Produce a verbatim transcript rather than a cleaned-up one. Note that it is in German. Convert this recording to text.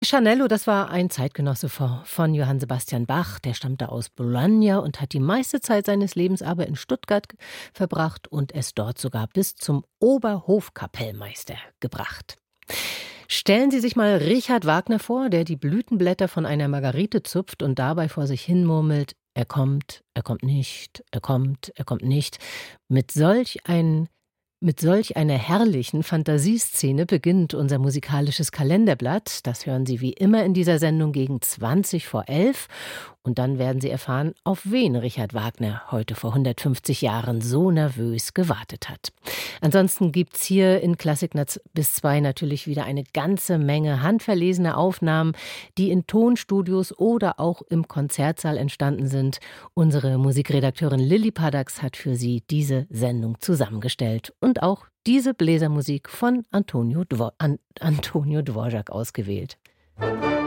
Pincianello, das war ein Zeitgenosse von Johann Sebastian Bach. Der stammte aus Bologna und hat die meiste Zeit seines Lebens aber in Stuttgart verbracht und es dort sogar bis zum Oberhofkapellmeister gebracht. Stellen Sie sich mal Richard Wagner vor, der die Blütenblätter von einer Margarite zupft und dabei vor sich hin murmelt: Er kommt, er kommt nicht, er kommt, er kommt nicht. Mit solch ein Mit solch einer herrlichen Fantasieszene beginnt unser musikalisches Kalenderblatt. Das hören Sie wie immer in dieser Sendung gegen zwanzig vor elf. Und dann werden Sie erfahren, auf wen Richard Wagner heute vor hundertfünfzig Jahren so nervös gewartet hat. Ansonsten gibt's hier in Klassik bis zwei natürlich wieder eine ganze Menge handverlesener Aufnahmen, die in Tonstudios oder auch im Konzertsaal entstanden sind. Unsere Musikredakteurin Lilly Paddax hat für Sie diese Sendung zusammengestellt und auch diese Bläsermusik von Antonio, Dvo- An- Antonio Dvorak ausgewählt.